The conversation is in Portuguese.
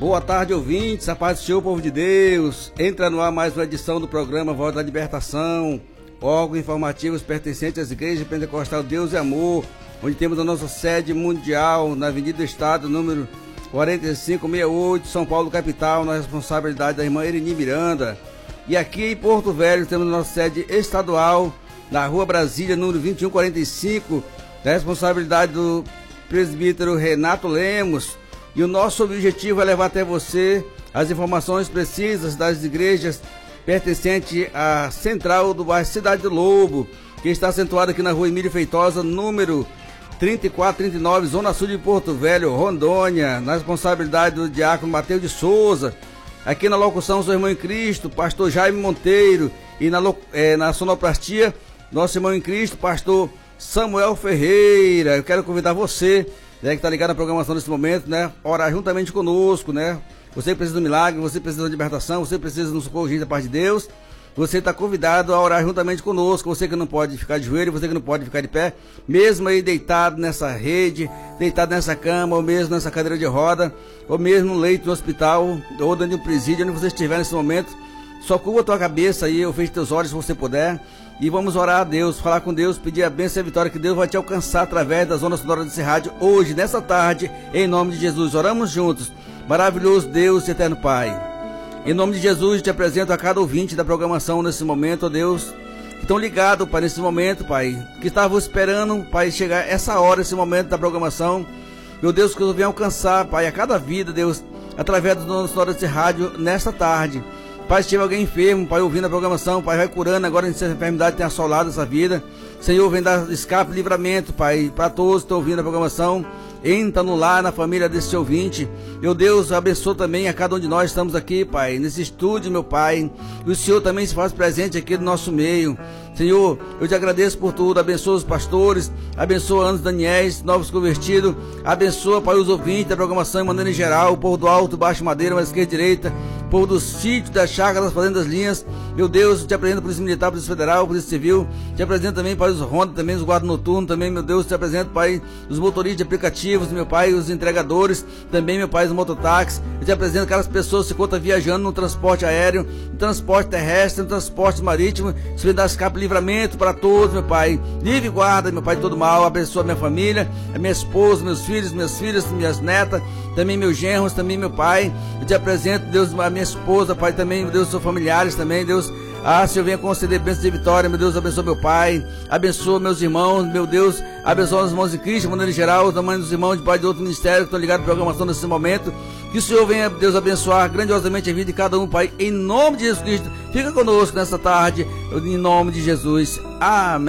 Boa tarde, ouvintes, a paz do Senhor, povo de Deus. Entra no ar mais uma edição do programa Voz da Libertação, órgão informativos pertencente às igrejas Pentecostal Deus e Amor, onde temos a nossa sede mundial na Avenida do Estado, número 4568, São Paulo, capital, na responsabilidade da irmã Ereni Miranda. E aqui em Porto Velho temos a nossa sede estadual, na Rua Brasília, número 2145, da responsabilidade do presbítero Renato Lemos. E o nosso objetivo é levar até você as informações precisas das igrejas pertencentes à central do bairro Cidade do Lobo, que está situada aqui na Rua Emílio Feitosa, número 3439, Zona Sul de Porto Velho, Rondônia, na responsabilidade do diácono Mateus de Souza. Aqui na locução, seu irmão em Cristo, pastor Jaime Monteiro, e na sonoplastia, nosso irmão em Cristo, pastor Samuel Ferreira. Eu quero convidar você, que está ligado na programação nesse momento, orar juntamente conosco, Você precisa do milagre, você precisa da libertação, você precisa do socorro da parte de Deus. Você está convidado a orar juntamente conosco. Você que não pode ficar de joelho, você que não pode ficar de pé, mesmo aí deitado nessa rede, deitado nessa cama, ou mesmo nessa cadeira de roda, ou mesmo no leito do hospital, ou dentro de um presídio, onde você estiver nesse momento, só curva a tua cabeça aí, ou feche teus olhos se você puder, e vamos orar a Deus, falar com Deus, pedir a bênção e a vitória que Deus vai te alcançar através da zona sonora desse rádio, hoje, nessa tarde, em nome de Jesus. Oramos juntos. Maravilhoso Deus e eterno Pai, em nome de Jesus, eu te apresento a cada ouvinte da programação nesse momento, ó Deus, que estão ligados, Pai, nesse momento, Pai, que estavam esperando, Pai, chegar essa hora, esse momento da programação. Meu Deus, que eu venha alcançar, Pai, a cada vida, Deus, através da zona sonora desse rádio, nesta tarde. Pai, se tiver alguém enfermo, Pai, ouvindo a programação, Pai, vai curando agora essa enfermidade tem assolado essa vida. Senhor, vem dar escape, livramento, Pai, para todos que estão ouvindo a programação. Entra no lar, na família desse ouvinte. Meu Deus, abençoa também a cada um de nós que estamos aqui, Pai, nesse estúdio, meu Pai. E o Senhor também se faz presente aqui no nosso meio. Senhor, eu te agradeço por tudo. Abençoa os pastores, abençoa Anos Daniels, novos convertidos. Abençoa, Pai, os ouvintes da programação em maneira geral, o povo do Alto, Baixo Madeira, mais esquerda e direita, o povo dos sítios, das chácaras, das fazendas, das linhas. Meu Deus, eu te apresento Polícia Militar, Polícia Federal, Polícia Civil. Te apresento também, Pai, os Ronda, também os guardas noturnos, também, meu Deus, te apresento, Pai, os motoristas de aplicativos, meu Pai, os entregadores, também, meu Pai, os mototáxis. Eu te apresento aquelas pessoas que se encontram viajando no transporte aéreo, no transporte terrestre, no transporte marítimo. Se me dá escape, livramento para todos, meu Pai. Livre e guarda, meu Pai, de todo mal. Abençoa a minha família, a minha esposa, meus filhos, minhas filhas, minhas netas, também meus genros, também meu Pai. Eu te apresento, Deus, a minha esposa, Pai, também, meu Deus, seus familiares também, Deus. Senhor, venha conceder bênçãos de vitória, meu Deus, abençoa meu Pai, abençoa meus irmãos, meu Deus, abençoa os irmãos de Cristo, de maneira geral, os tamanhos dos irmãos de Pai de outro ministério que estão ligados à programação nesse momento. Que o Senhor venha, Deus, abençoar grandiosamente a vida de cada um, Pai, em nome de Jesus Cristo. Fica conosco nessa tarde, em nome de Jesus. Amém.